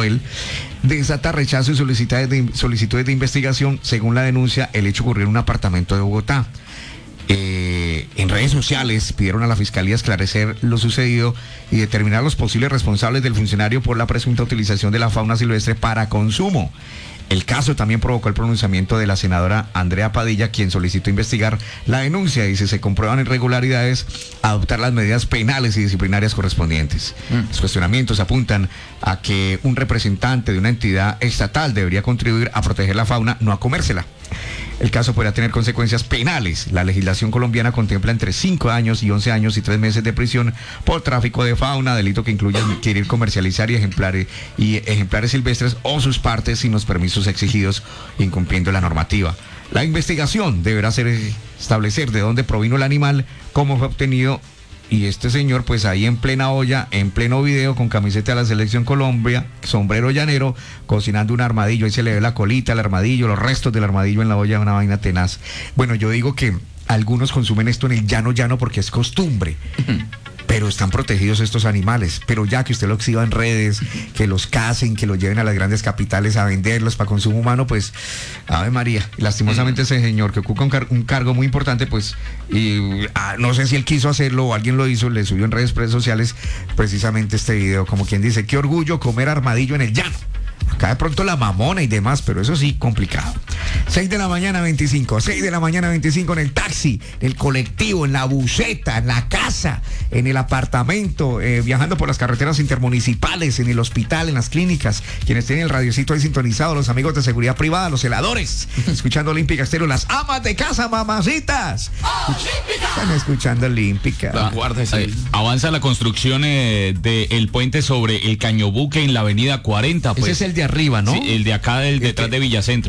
él, desata rechazo y solicitudes de investigación. Según la denuncia, el hecho ocurrió en un apartamento de Bogotá. En redes sociales pidieron a la Fiscalía esclarecer lo sucedido y determinar los posibles responsables del funcionario por la presunta utilización de la fauna silvestre para consumo. El caso también provocó el pronunciamiento de la senadora Andrea Padilla, quien solicitó investigar la denuncia y, si se comprueban irregularidades, adoptar las medidas penales y disciplinarias correspondientes. Los cuestionamientos apuntan a que un representante de una entidad estatal debería contribuir a proteger la fauna, no a comérsela. El caso podría tener consecuencias penales. La legislación colombiana contempla entre 5 años y 11 años y 3 meses de prisión por tráfico de fauna, delito que incluye adquirir, comercializar ejemplares silvestres o sus partes sin los permisos exigidos, incumpliendo la normativa. La investigación deberá establecer de dónde provino el animal, cómo fue obtenido. Y este señor, pues ahí en plena olla, en pleno video, con camiseta de la Selección Colombia, sombrero llanero, cocinando un armadillo. Ahí se le ve la colita al armadillo, los restos del armadillo en la olla, una vaina tenaz. Bueno, yo digo que algunos consumen esto en el llano porque es costumbre. Pero están protegidos estos animales. Pero ya que usted lo exhiba en redes, que los casen, que los lleven a las grandes capitales a venderlos para consumo humano, pues, Ave María. Lastimosamente ese señor que ocupa un cargo muy importante, pues, no sé si él quiso hacerlo o alguien lo hizo, le subió en redes sociales precisamente este video, como quien dice, qué orgullo comer armadillo en el llano. Acá de pronto la mamona y demás, pero eso sí, complicado. 6 de la mañana 25 en el taxi, en el colectivo, en la buseta, en la casa, en el apartamento, viajando por las carreteras intermunicipales, en el hospital, en las clínicas, quienes tienen el radiocito ahí sintonizado, los amigos de seguridad privada, los celadores, escuchando Olímpica Estéreo, las amas de casa, mamacitas. Están escuchando Olímpica. Avanza la construcción del puente sobre el Cañobuque en la avenida 40. Pues. Ese es el de arriba, ¿no? Sí, el de acá, detrás de Villacentro.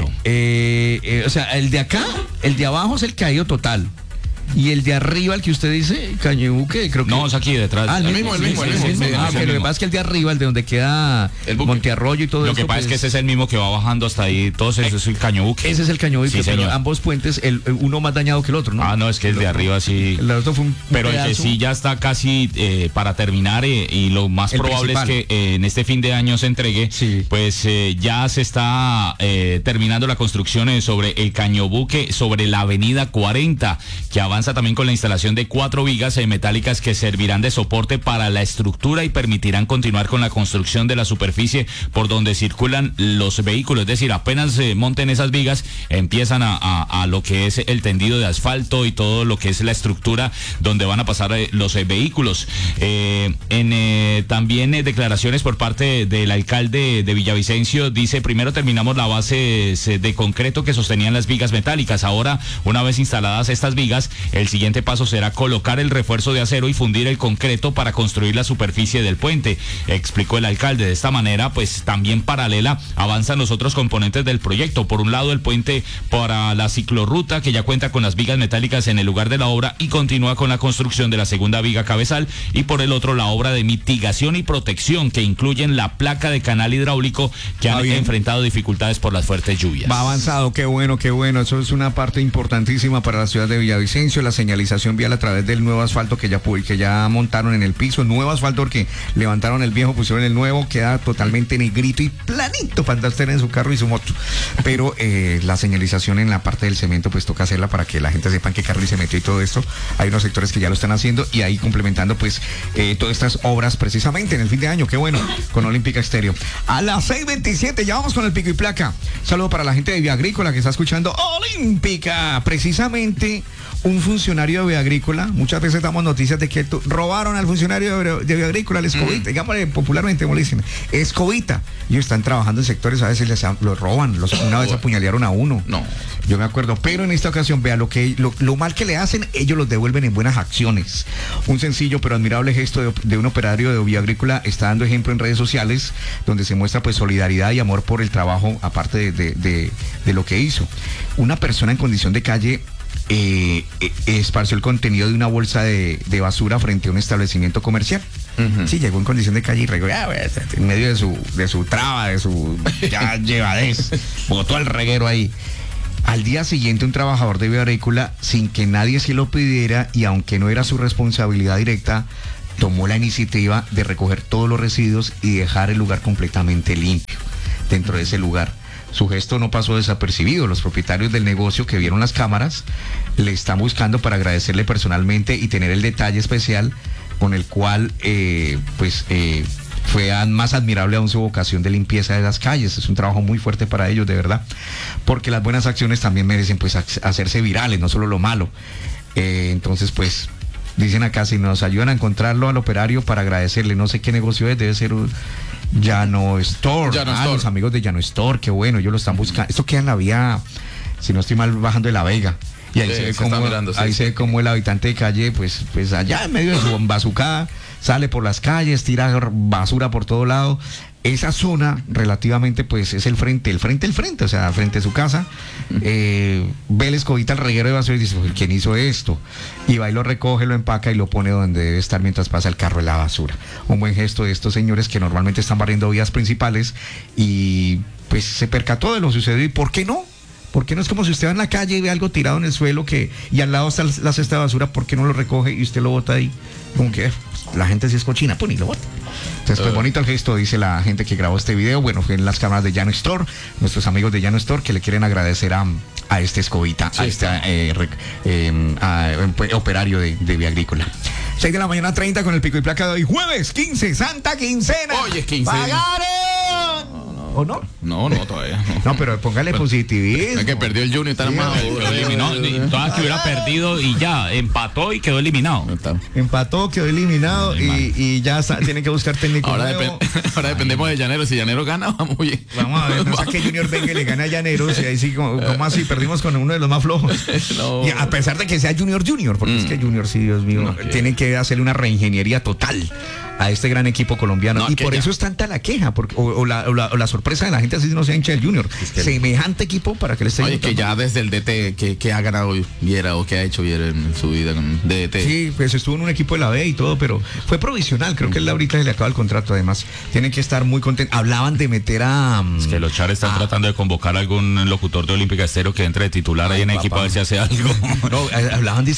O sea, el de acá, el de abajo es el caído total. Y el de arriba, el que usted dice, Cañobuque, creo que... No, es aquí detrás. El mismo. Pero lo que pasa es que el de arriba, el de donde queda el Montearroyo y todo eso. Lo que pasa es que ese es el mismo que va bajando hasta ahí, todo eso es el Cañobuque. Ese es el Cañobuque, sí, pero ambos puentes, uno más dañado que el otro, ¿no? No, es que el de arriba sí... El otro fue pero el que sí ya está casi para terminar y lo más probable principal es que en este fin de año se entregue, pues ya se está terminando la construcción sobre el Cañobuque, sobre la avenida 40, que avanza también con la instalación de 4 vigas metálicas que servirán de soporte para la estructura y permitirán continuar con la construcción de la superficie por donde circulan los vehículos. Es decir, apenas se monten esas vigas, empiezan a lo que es el tendido de asfalto y todo lo que es la estructura donde van a pasar los vehículos. También declaraciones por parte del alcalde de Villavicencio. Dice, primero terminamos la base de concreto que sostenían las vigas metálicas. Ahora, una vez instaladas estas vigas, el siguiente paso será colocar el refuerzo de acero y fundir el concreto para construir la superficie del puente, explicó el alcalde. De esta manera, pues también paralela avanzan los otros componentes del proyecto. Por un lado, el puente para la ciclorruta, que ya cuenta con las vigas metálicas en el lugar de la obra y continúa con la construcción de la segunda viga cabezal, y por el otro, la obra de mitigación y protección, que incluyen la placa de canal hidráulico que han enfrentado dificultades por las fuertes lluvias. Va avanzado, qué bueno. Eso es una parte importantísima para la ciudad de Villavicencio. La señalización vial a través del nuevo asfalto que ya montaron en el piso, nuevo asfalto porque levantaron el viejo, pusieron el nuevo, queda totalmente negrito y planito para andar usted en su carro y su moto. Pero la señalización en la parte del cemento, pues toca hacerla para que la gente sepa en qué carril se metió y todo esto. Hay unos sectores que ya lo están haciendo y ahí complementando pues todas estas obras precisamente en el fin de año. Qué bueno, con Olímpica Estéreo. A las 6:27 ya vamos con el pico y placa. Saludo para la gente de Vía Agrícola que está escuchando Olímpica. Precisamente un funcionario de Vía Agrícola, muchas veces damos noticias de que robaron al funcionario de Vía Agrícola, el escobita, digámosle popularmente, como le dicen, escobita. Ellos están trabajando en sectores, a veces los roban, una vez apuñalearon a uno. No. Yo me acuerdo, pero en esta ocasión, vea, lo mal que le hacen, ellos los devuelven en buenas acciones. Un sencillo pero admirable gesto de un operario de Vía Agrícola está dando ejemplo en redes sociales, donde se muestra pues solidaridad y amor por el trabajo, aparte de lo que hizo. Una persona en condición de calle esparció el contenido de una bolsa de basura frente a un establecimiento comercial. Sí, llegó en condición de calle y regó, en medio de su traba, de su llevadez, botó al reguero ahí. Al día siguiente, un trabajador de Vía Agrícola, sin que nadie se lo pidiera y aunque no era su responsabilidad directa, tomó la iniciativa de recoger todos los residuos y dejar el lugar completamente limpio dentro de ese lugar. Su gesto no pasó desapercibido. Los propietarios del negocio que vieron las cámaras le están buscando para agradecerle personalmente y tener el detalle especial con el cual fue más admirable aún su vocación de limpieza de las calles. Es un trabajo muy fuerte para ellos, de verdad, porque las buenas acciones también merecen pues hacerse virales, no solo lo malo. Entonces pues dicen acá, si nos ayudan a encontrarlo al operario para agradecerle, no sé qué negocio es, debe ser un Llano Store. Los amigos de Llano Store, qué bueno, ellos lo están buscando. Esto queda en la vía, si no estoy mal, bajando de La Vega. Y ahí se ve como el habitante de calle, pues allá en medio de su bazucada, sale por las calles, tira basura por todo lado. Esa zona relativamente pues es el frente, o sea, frente a su casa. Ve el escobita al reguero de basura y dice, ¿quién hizo esto? Y va y lo recoge, lo empaca y lo pone donde debe estar mientras pasa el carro de la basura. Un buen gesto de estos señores que normalmente están barriendo vías principales y pues se percató de lo sucedido. ¿Y por qué no? ¿Por qué no es como si usted va en la calle y ve algo tirado en el suelo y al lado está la cesta de basura? ¿Por qué no lo recoge y usted lo bota ahí? Como que la gente sí es cochina, pues ni lo bota. Entonces, pues bonito el gesto, dice la gente que grabó este video. Bueno, fue en las cámaras de Llano Store, nuestros amigos de Llano Store, que le quieren agradecer a este escobita, sí, a este operario de vía agrícola. 6 de la mañana 30 con el pico y placa de hoy, jueves 15, Santa Quincena. Hoy es 15. ¡Pagaron! ¿O no? No, todavía. No, pero póngale positivismo. Es que perdió el Junior, está más. Eliminó, todas que hubiera perdido y ya, empató y quedó eliminado. Empató, quedó eliminado y ya tiene que buscar técnico. Ahora dependemos de Llaneros. Si Llaneros gana, vamos bien. Vamos a ver, no sé que Junior venga y le gana a Llaneros y ahí sí, como así, perdimos con uno de los más flojos. No. Y a pesar de que sea Junior, porque es que Junior, sí, Dios mío, tiene que hacerle una reingeniería total a este gran equipo colombiano. Y por eso es tanta la queja, o la sorpresa de la gente, así no sea hincha del Junior. Es que semejante equipo para que le esté. Oye, que ya desde el DT que ha ganado Viera o que ha hecho Viera en su vida con DT. Sí, pues estuvo en un equipo de la B y todo, pero fue provisional. Creo que él ahorita se le acaba el contrato. Además, tienen que estar muy contentos. Hablaban de meter a. Es que los Char están tratando de convocar a algún locutor de Olímpica Estéreo que entre de titular ahí en el equipo a ver si hace algo. No, hablaban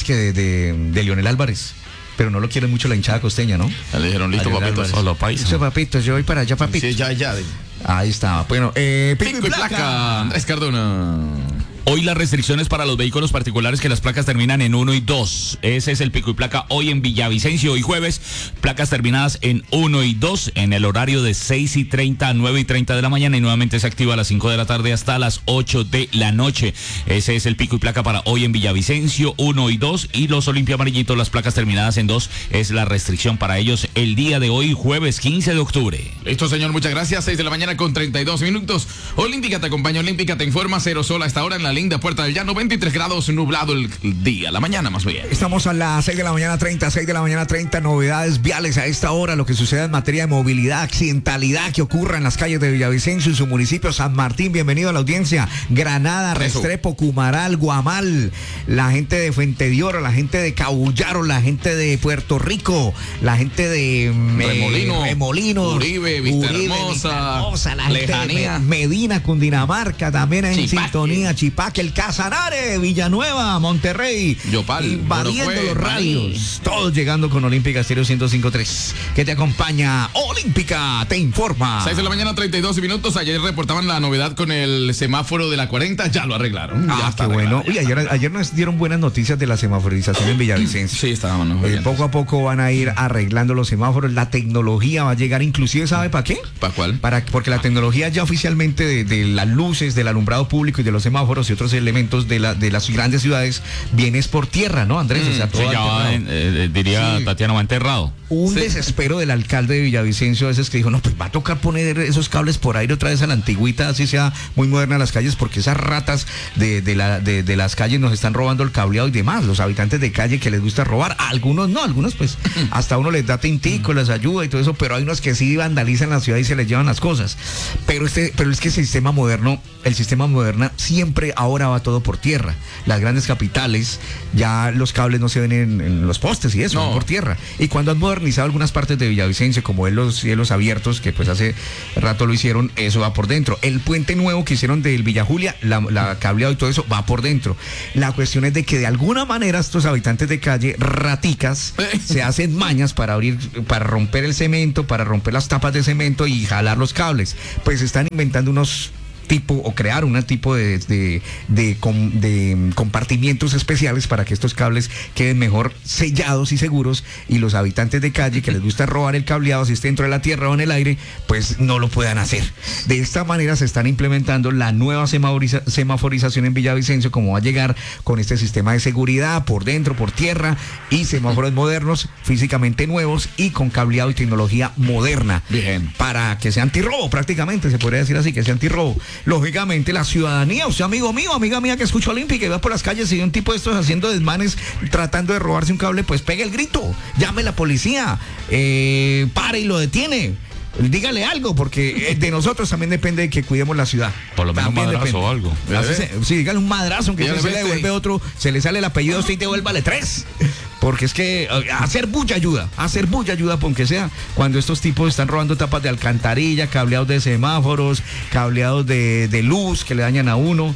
de Leonel Álvarez. Pero no lo quiere mucho la hinchada costeña, ¿no? Le dijeron, listo, papitos. Solo país. Listo, papitos, yo voy para allá, papitos. Sí, ya. Ahí está. Bueno, pico y placa. Andrés Cardona. Hoy las restricciones para los vehículos particulares que las placas terminan en 1 y 2. Ese es el pico y placa hoy en Villavicencio. Hoy jueves, placas terminadas en 1 y 2 en el horario de 6:30 a 9:30 de la mañana y nuevamente se activa a las 5 de la tarde hasta las 8 de la noche. Ese es el pico y placa para hoy en Villavicencio, 1 y 2. Y los Olimpia Amarillitos, las placas terminadas en 2 es la restricción para ellos el día de hoy, jueves 15 de octubre. Listo, señor, muchas gracias. 6 de la mañana con 32 minutos. Olímpica te acompaña, Olímpica te informa. 0 sol a esta hora en la linda Puerta del Llano, 23 grados, nublado el día, la mañana más bien. Estamos a las 6 de la mañana 30, novedades viales a esta hora, lo que sucede en materia de movilidad, accidentalidad que ocurra en las calles de Villavicencio y su municipio. San Martín, bienvenido a la audiencia. Granada, Restrepo, Cumaral, Guamal, la gente de Fuente de Oro, la gente de Cabullaro, la gente de Puerto Rico, la gente de Remolino, Uribe, Vista Hermosa, la Lejanía, gente de Medina, Cundinamarca, también en sintonía, Chipaque, el Casanare, Villanueva, Monterrey, Yopal, invadiendo los radios, todos llegando con Olímpica Estéreo 105.3, que te acompaña. Olímpica te informa. 6 de la mañana 32 minutos. Ayer reportaban la novedad con el semáforo de la 40, ya lo arreglaron. Ya está, qué bueno. Uy, ayer nos dieron buenas noticias de la semaforización en Villavicencio. Sí, estábamos. Poco a poco van a ir arreglando los semáforos, la tecnología va a llegar, inclusive, ¿sabe para qué? ¿Para cuál? Porque la tecnología ya oficialmente de las luces, del alumbrado público y de los semáforos y otros elementos de las grandes ciudades vienes por tierra, ¿no, Andrés? O sea, todo sí, ya va diría Tatiana, va enterrado. Un desespero del alcalde de Villavicencio a veces que dijo, no, pues va a tocar poner esos cables por ahí otra vez a la antigüita, así sea muy moderna las calles, porque esas ratas de las calles nos están robando el cableado y demás. Los habitantes de calle que les gusta robar, algunos no, algunos pues hasta uno les da tintico, les ayuda y todo eso, pero hay unos que sí vandalizan la ciudad y se les llevan las cosas. Pero es que el sistema moderno siempre ahora va todo por tierra. Las grandes capitales, ya los cables no se ven en los postes y eso, van por tierra. Y cuando han modernizado algunas partes de Villavicencio, como es los cielos abiertos, que pues hace rato lo hicieron, eso va por dentro. El puente nuevo que hicieron del Villa Julia, la cableado y todo eso, va por dentro. La cuestión es de que de alguna manera estos habitantes de calle, raticas, se hacen mañas para romper el cemento, para romper las tapas de cemento y jalar los cables. Pues están inventando crear un tipo de compartimientos especiales para que estos cables queden mejor sellados y seguros, y los habitantes de calle que les gusta robar el cableado, si está dentro de la tierra o en el aire, pues no lo puedan hacer. De esta manera se están implementando la nueva semaforización en Villavicencio, como va a llegar con este sistema de seguridad por dentro, por tierra, y semáforos modernos, físicamente nuevos y con cableado y tecnología moderna. Bien. Para que sea antirrobo, prácticamente, se podría decir así, que sea antirrobo. Lógicamente la ciudadanía, usted amigo mío, amiga mía que escucha Olímpica y va por las calles y ve un tipo de estos haciendo desmanes, tratando de robarse un cable, pues pegue el grito, llame a la policía, pare y lo detiene. Dígale algo, porque de nosotros también depende de que cuidemos la ciudad. Por lo menos también un madrazo o algo. Sí, dígale un madrazo, aunque se le devuelve otro, se le sale el apellido a usted y devuélvale 3. Porque es que hacer bulla ayuda, aunque sea cuando estos tipos están robando tapas de alcantarilla, cableados de semáforos, cableados de luz que le dañan a uno.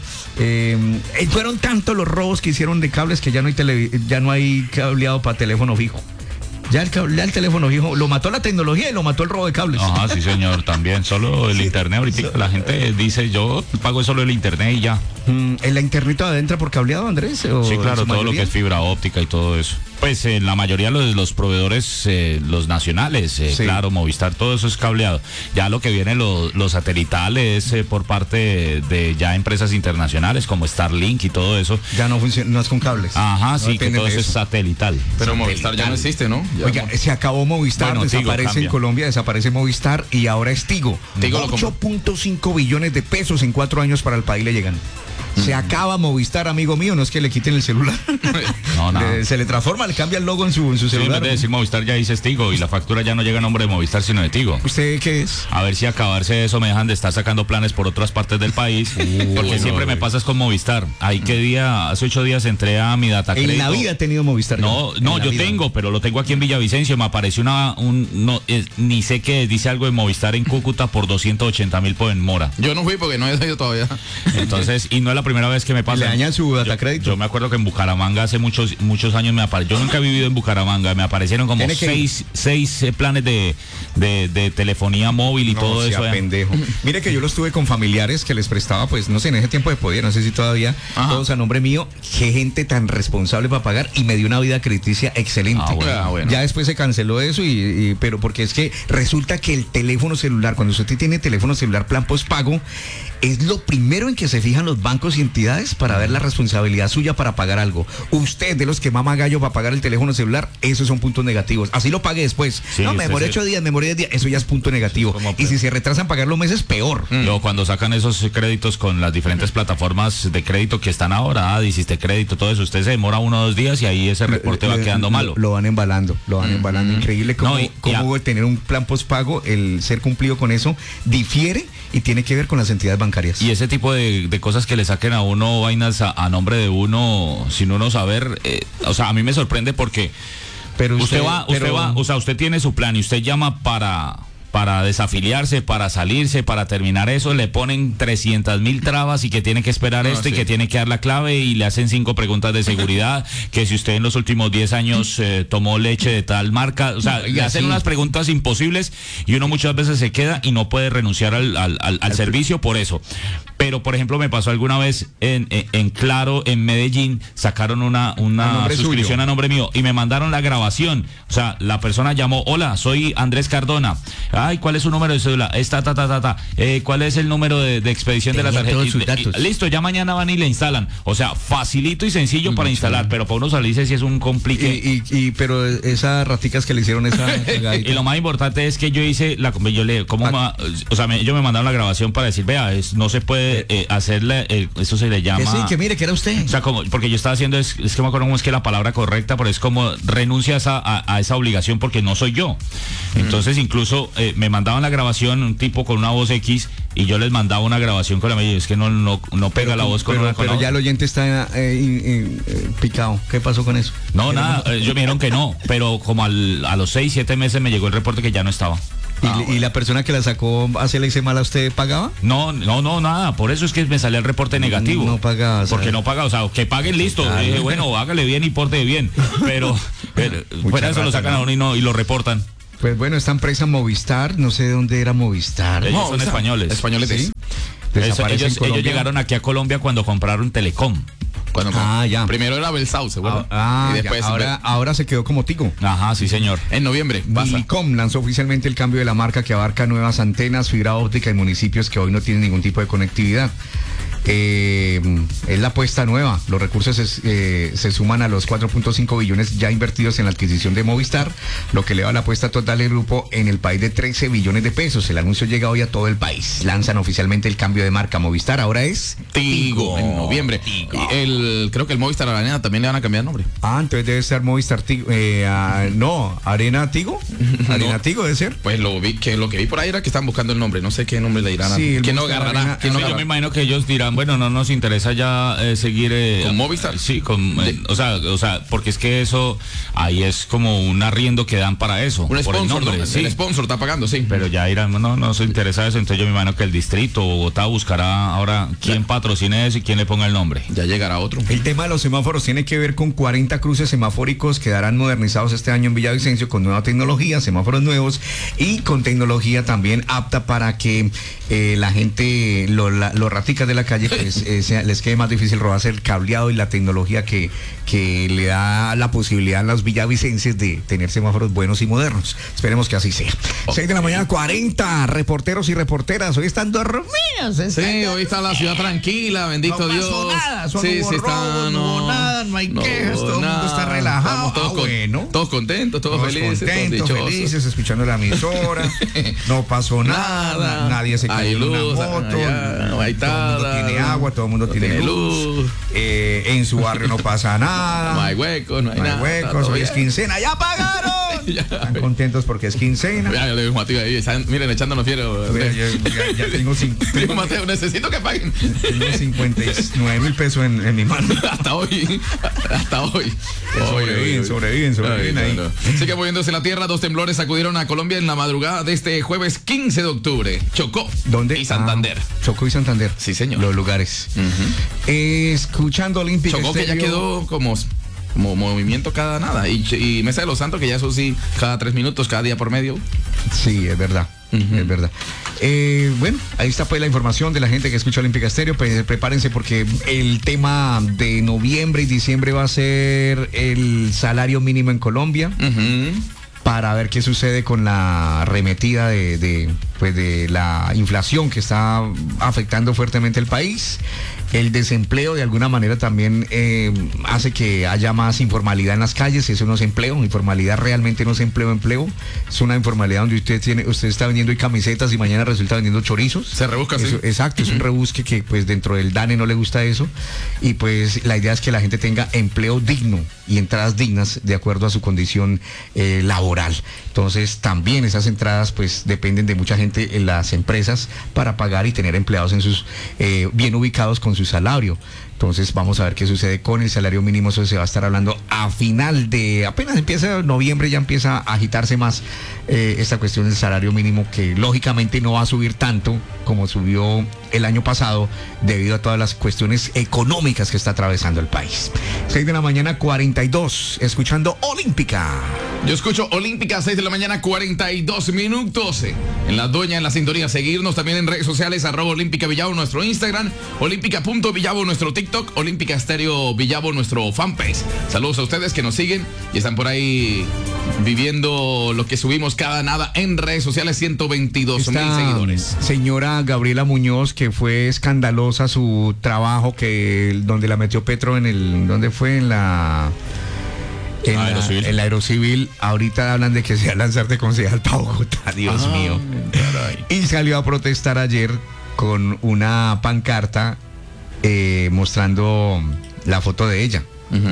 Fueron tantos los robos que hicieron de cables que ya no hay cableado para teléfono fijo. Ya el teléfono fijo lo mató la tecnología y lo mató el robo de cables. Ajá, sí señor, también. Solo el internet ahorita. La gente dice, yo pago solo el internet y ya. ¿En la internet entra por cableado, Andrés? Sí, claro, todo lo que es fibra óptica y todo eso. Pues en la mayoría de los proveedores, los nacionales, sí. Claro, Movistar, todo eso es cableado. Ya lo que viene los satelitales por parte de ya empresas internacionales como Starlink y todo eso. Ya no funciona, no es con cables. Ajá, no sí, que todo eso es satelital. Pero Movistar ya no existe, ¿no? Oiga, se acabó Movistar, bueno, desaparece en Colombia, desaparece Movistar y ahora es Tigo. 8.5 billones de pesos en 4 años para el país le llegan. Se acaba Movistar, amigo mío, no es que le quiten el celular. No. Se le transforma, le cambia el logo en su celular. En vez de decir Movistar ya dice Tigo y la factura ya no llega a nombre de Movistar sino de Tigo. ¿Usted qué es? A ver si acabarse eso me dejan de estar sacando planes por otras partes del país. Porque siempre me pasas con Movistar. Ahí hace 8 días entré a mi data crédito. En la vida he tenido Movistar. No, yo tengo, pero lo tengo aquí en Villavicencio. Me apareció ni sé qué, dice algo de Movistar en Cúcuta por 280.000 por en mora. Yo no fui porque no he salido todavía. Entonces, y no es la primera vez que me pasa. Le dañan su data crédito. Yo me acuerdo que en Bucaramanga hace muchos años me apareció. Yo nunca he vivido en Bucaramanga. Me aparecieron como 6 planes de telefonía móvil y todo eso. Pendejo. Mire que yo los tuve con familiares que les prestaba, pues no sé, en ese tiempo de poder, no sé si todavía, todos a nombre mío. Qué gente tan responsable para pagar, y me dio una vida crediticia excelente. Bueno. Ya después se canceló eso, pero porque es que resulta que el teléfono celular, cuando usted tiene teléfono celular plan postpago, es lo primero en que se fijan los bancos y entidades para ver la responsabilidad suya para pagar algo. Usted, de los que mama gallo para pagar el teléfono celular, esos son puntos negativos. Así lo pague después. Sí, no, me demoré 8 días, me demoré 10 días, eso ya es punto negativo. Y si se retrasan pagar los meses, peor. Luego, cuando sacan esos créditos con las diferentes plataformas de crédito que están ahora, hiciste crédito, todo eso, usted se demora 1 o 2 días y ahí ese reporte va quedando malo. Lo van embalando. Increíble cómo tener un plan postpago, el ser cumplido con eso, difiere y tiene que ver con las entidades bancarias. Y ese tipo de cosas que le saquen a uno vainas a nombre de uno sin uno saber, o sea, a mí me sorprende porque pero usted va, o sea, usted tiene su plan y usted llama para desafiliarse, para salirse, para terminar eso, le ponen 300.000 trabas y que tiene que esperar y que tiene que dar la clave y le hacen 5 preguntas de seguridad, que si usted en los últimos 10 años tomó leche de tal marca, o sea, le hacen unas preguntas imposibles y uno muchas veces se queda y no puede renunciar al servicio por eso. Pero, por ejemplo, me pasó alguna vez en Claro, en Medellín, sacaron una suscripción a nombre mío y me mandaron la grabación. O sea, la persona llamó, hola, soy Andrés Cardona. Ay, ¿cuál es su número de cédula? ¿Cuál es el número de expedición de la tarjeta? Listo, ya mañana van y le instalan. O sea, facilito y sencillo para instalar, pero para uno salirse sí es un complique. Pero esas raticas que le hicieron esa y lo más importante es que yo hice ellos me mandaron la grabación para decir, vea, no se puede hacerle, eso se le llama. Sí, que mire, que era usted. O sea, porque yo estaba haciendo, es que me acuerdo cómo es que la palabra correcta, pero es como renuncias a esa obligación porque no soy yo. Entonces, incluso me mandaban la grabación, un tipo con una voz X, y yo les mandaba una grabación con la mía, y es que no pega la voz con una con pero la ya el oyente está picado. ¿Qué pasó con eso? No, nada, ellos me dijeron que no, pero como a los 6, 7 meses me llegó el reporte que ya no estaba. ¿Y la persona que la sacó hacia la hice mal a usted pagaba? No, nada, por eso es que me salió el reporte negativo. No pagaba. Porque no pagaba, o sea, que paguen listo. Dije, bueno, hágale bien y porte bien. Pero fuera de eso lo sacan a uno y lo reportan. Pues bueno, esta empresa Movistar, no sé de dónde era Movistar. Ellos son españoles. Españoles, ¿Sí? Ellos llegaron aquí a Colombia cuando compraron Telecom. Ya. Primero era Belsauce, bueno. Y después ahora se quedó como Tigo. Ajá, sí, señor. En noviembre. Millicom lanzó oficialmente el cambio de la marca que abarca nuevas antenas, fibra óptica en municipios que hoy no tienen ningún tipo de conectividad. Es la apuesta nueva. Los recursos se suman a los 4.5 billones ya invertidos en la adquisición de Movistar, lo que eleva la apuesta total del grupo en el país de 13 billones de pesos. El anuncio llega hoy a todo el país. Lanzan oficialmente el cambio de marca. Movistar ahora es Tigo en noviembre. Y creo que el Movistar Arena también le van a cambiar de nombre. Entonces debe ser Movistar Tigo. Arena Tigo. Arena Tigo debe ser. Pues lo que vi por ahí era que están buscando el nombre. No sé qué nombre le dirán. Sí, ¿Quién no agarrará? Yo me imagino que ellos dirán, bueno, no nos interesa ya seguir con Movistar. Sí, o sea, porque es que eso ahí es como un arriendo que dan para eso. Un por sponsor, el nombre, el sponsor está pagando, sí. Pero ya dirán, no se interesa eso, entonces yo me imagino que el distrito Bogotá buscará ahora quién patrocine eso y quién le ponga el nombre. Ya llegará otro. El tema de los semáforos tiene que ver con 40 cruces semafóricos que darán modernizados este año en Villavicencio con nueva tecnología, semáforos nuevos y con tecnología también apta para que la gente, los raticas de la calle, pues les quede más difícil robarse el cableado y la tecnología que le da la posibilidad a los villavicenses de tener semáforos buenos y modernos. Esperemos que así sea. 6 de la mañana, 40 reporteros y reporteras. Hoy están dormidos. Sí, hoy está la ciudad tranquila, bendito Dios. No pasó nada, sí, está, no hubo nada, no hay quejas, todo el mundo está relajado. Todos contentos, todos felices, escuchando la emisora. No pasó nada, nadie se cayó en una moto, no hay todo el mundo tiene agua, todo el mundo tiene luz. En su barrio no pasa nada. No hay huecos, no hay huecos, hoy es quincena, ¡ya pagaron! Están contentos porque es quincena. Ya le digo Mateo ahí, miren, echándonos fiero. Ya tengo Digo, Mateo, necesito que paguen. Tengo 59,000 pesos en mi mano. Hasta hoy. Sobreviven ahí. Sigue moviéndose la tierra, 2 temblores sacudieron a Colombia en la madrugada de este jueves 15 de octubre. Chocó. ¿Dónde? Y Santander. Chocó y Santander. Sí, señor. Los lugares. Escuchando Olímpica Chocó que ya quedó como movimiento cada nada. Y Mesa de los Santos, que ya eso sí, cada 3 minutos, cada día por medio. Sí, es verdad. Es verdad. Bueno, ahí está pues la información de la gente que escucha Olímpica Estéreo. Prepárense porque el tema de noviembre y diciembre va a ser el salario mínimo en Colombia. Para ver qué sucede con la arremetida de la inflación que está afectando fuertemente el país. El desempleo de alguna manera también hace que haya más informalidad en las calles. Eso no es empleo, informalidad realmente no es empleo. Es una informalidad donde usted está vendiendo hoy camisetas y mañana resulta vendiendo chorizos. Se rebusca, eso, sí. Exacto, es un rebusque que pues dentro del DANE no le gusta eso. Y pues la idea es que la gente tenga empleo digno y entradas dignas de acuerdo a su condición laboral. Entonces también esas entradas pues dependen de mucha gente en las empresas para pagar y tener empleados en sus bien ubicados con su salario. Entonces vamos a ver qué sucede con el salario mínimo. Eso se va a estar hablando a final de, apenas empieza noviembre, ya empieza a agitarse más esta cuestión del salario mínimo, que lógicamente no va a subir tanto como subió el año pasado debido a todas las cuestiones económicas que está atravesando el país. 6 de la mañana, 42, escuchando Olímpica. Yo escucho Olímpica, 6 de la mañana, 42 minutos. En la doña, en la sintonía, seguirnos también en redes sociales, @Olímpica Villavo, nuestro Instagram, olímpica.villavo, nuestro TikTok, Olímpica Estéreo Villavo, nuestro fanpage. Saludos a ustedes que nos siguen y están por ahí viviendo lo que subimos cada nada en redes sociales, 122,000 seguidores. Señora Gabriela Muñoz, que fue escandalosa su trabajo, donde la metió Petro ¿dónde fue? En la Aerocivil. Ahorita hablan de que se va a lanzar de concejal para Bogotá, Dios mío. Caray. Y salió a protestar ayer con una pancarta mostrando la foto de ella.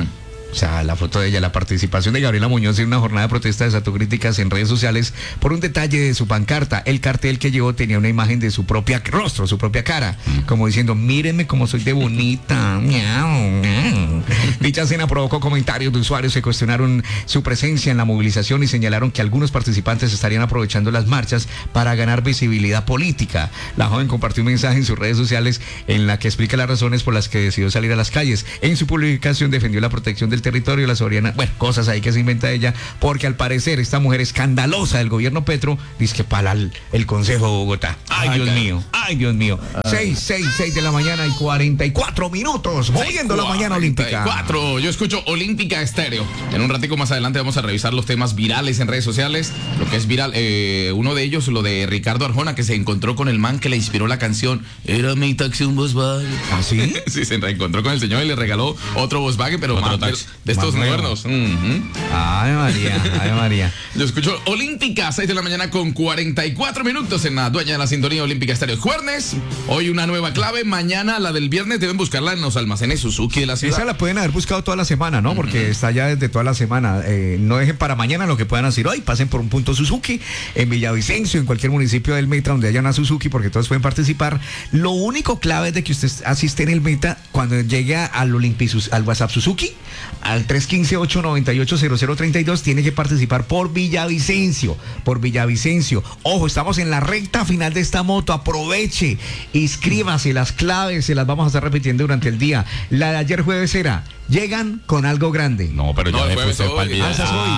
O sea, la foto de ella, la participación de Gabriela Muñoz en una jornada de protesta desató críticas en redes sociales por un detalle de su pancarta. El cartel que llevó tenía una imagen de su propia rostro, su propia cara, como diciendo, mírenme cómo soy de bonita. Miau, miau. Dicha escena provocó comentarios de usuarios que cuestionaron su presencia en la movilización y señalaron que algunos participantes estarían aprovechando las marchas para ganar visibilidad política. La joven compartió un mensaje en sus redes sociales en la que explica las razones por las que decidió salir a las calles. En su publicación defendió la protección del territorio, la soberanía, bueno, cosas ahí que se inventa ella, porque al parecer esta mujer escandalosa del gobierno Petro dice que para el Consejo de Bogotá. Ay, Dios mío, ay, Dios mío. 6 de la mañana y 44 minutos, moviendo la mañana olímpica. 4, yo escucho Olímpica Estéreo. En un ratico más adelante vamos a revisar los temas virales en redes sociales. Lo que es viral, uno de ellos, lo de Ricardo Arjona, que se encontró con el man que le inspiró la canción Era mi taxi un Volkswagen. ¿Ah, sí? Sí, se reencontró con el señor y le regaló otro Volkswagen, pero Otro más taxi. de estos Más modernos. Ay, María, ay, María. Yo escucho Olímpica, 6 de la mañana con 44 minutos en la dueña de la sintonía Olímpica Estéreo. Jueves, hoy una nueva clave, mañana la del viernes deben buscarla en los almacenes Suzuki de la ciudad. Esa la pueden haber buscado toda la semana, ¿no? Porque está ya desde toda la semana. No dejen para mañana lo que puedan hacer hoy. Pasen por un punto Suzuki en Villavicencio, en cualquier municipio del Meta donde haya una Suzuki, porque todos pueden participar. Lo único clave es de que usted asiste en el Meta cuando llegue al WhatsApp Suzuki, al 315-898-0032, tiene que participar por Villavicencio. Por Villavicencio. Ojo, estamos en la recta final de esta moto. Aproveche, inscríbase. Las claves se las vamos a estar repitiendo durante el día. La de ayer jueves era: llegan con algo grande. No, pero No, ya el me jueves puse hoy. para el video. Ah, esa es hoy.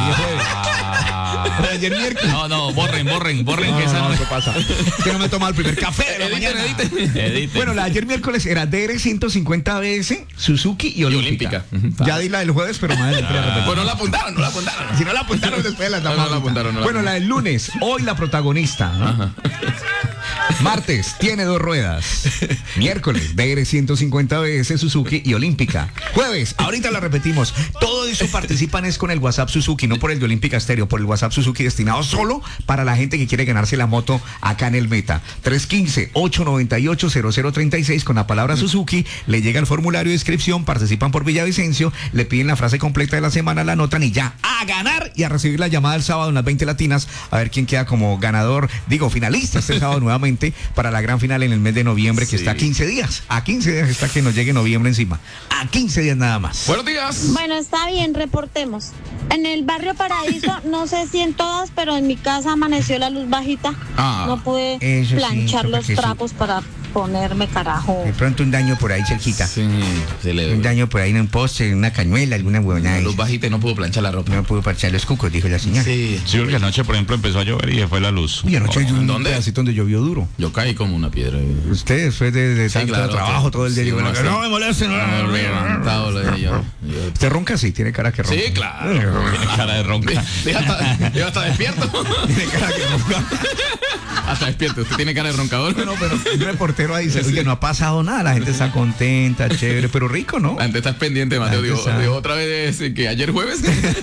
La de ayer miércoles. No, borren que esa No, no eso pasa. Que no me toma el primer café de la mañana. Editen. Bueno, la de ayer miércoles era DR 150BS, Suzuki y Olímpica. Olímpica. Ya di la del jueves, pero más adelante la repetimos. Pues no la apuntaron. Si no la apuntaron, después la damos. No la apuntaron, no la Bueno, la del lunes, hoy la protagonista, ¿no? Martes, tiene 2 ruedas. Miércoles, DR 150BS, Suzuki y Olímpica. Jueves, ahorita la repetimos. Todo eso participan es con el WhatsApp Suzuki, no por el de Olímpica Estéreo, por el WhatsApp Suzuki destinado solo para la gente que quiere ganarse la moto acá en el Meta. 315-898-0036 con la palabra Suzuki, le llega el formulario de inscripción, participan por Villavicencio, le piden la frase completa de la semana, la anotan y ya a ganar y a recibir la llamada el sábado en las 20 latinas, a ver quién queda como ganador, finalista este sábado nuevamente para la gran final en el mes de noviembre, que está a 15 días. A 15 días está que nos llegue noviembre encima. A 15 días nada más. Buenos días. Bueno, está bien, reportemos. En el barrio Paraíso, no sé si en todas, pero en mi casa amaneció la luz bajita. No pude Eso sí, planchar los porque sí. trapos para ponerme carajo. De pronto un daño por ahí cerquita. Sí, se le Un daño por ahí en un poste, en una cañuela, alguna huevona. Los bajita y no pudo planchar la ropa. No pudo parchar los cucos, dijo la señora. Sí. Sí, porque anoche, por ejemplo, empezó a llover y se fue la luz. Uy, anoche hay un ¿Dónde? pedacito donde llovió duro. Yo caí como una piedra. Usted después de Sí, tanto claro, trabajo sí. todo el día, Sí, digo, uno no, sí. no me moleste, no me Levantado lo dije yo. ¿Usted ronca? Sí, tiene cara que ronca. Sí, claro. Tiene cara de ronca. Yo hasta despierto. Tiene cara que ronca. Hasta despierto. Usted tiene cara de roncador. Bueno, pero un reportero ahí dice, oye, no ha pasado nada, la gente está contenta, chévere, pero rico, ¿no? Antes estás pendiente, Mateo. Antes Digo, está. digo otra vez que ayer jueves.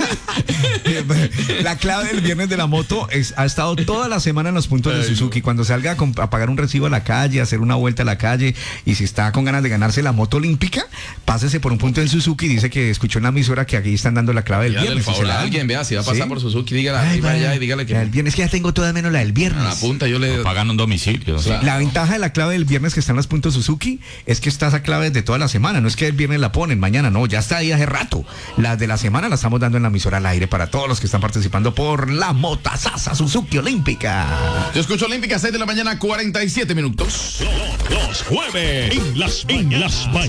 La clave del viernes de la moto ha estado toda la semana en los puntos de Ay, Suzuki. Cuando salga a pagar un recibo a la calle, a hacer una vuelta a la calle, y si está con ganas de ganarse la moto olímpica, pásese por un punto en Suzuki. Dice que escuchó en la emisora que aquí están dando la clave del Dígale el viernes. favor ¿Se la a dan? alguien, vea, si va a pasar ¿Sí? por Suzuki, dígale Ay, para allá vaya. y dígale que La del viernes, que ya tengo todas menos la del viernes. a la punta yo le Pagan un domicilio. Sí. La ventaja de la clave del viernes que está en los puntos Suzuki es que está esa clave de toda la semana. No es que el viernes la ponen, mañana no, ya está ahí hace rato. Las de la semana la estamos dando en la emisora al aire para todos los que están participando por la motazaza Suzuki Olímpica. Yo escucho Olímpica, 6 de la mañana, 47 minutos. Los jueves en las mañanas